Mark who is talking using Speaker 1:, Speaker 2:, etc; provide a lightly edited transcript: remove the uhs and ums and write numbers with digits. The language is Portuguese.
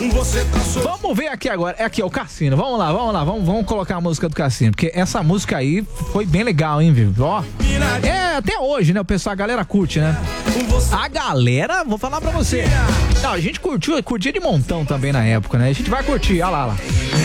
Speaker 1: Vamos ver aqui agora. É aqui, ó, o Cassino. Vamos lá. Vamos colocar a música do Cassino. Porque essa música aí foi bem legal, hein, viu? Ó. É, até hoje, né? O pessoal, a galera curte, né? A galera, vou falar pra você. Não, a gente curtia de montão também na época, né? A gente vai curtir, olha lá.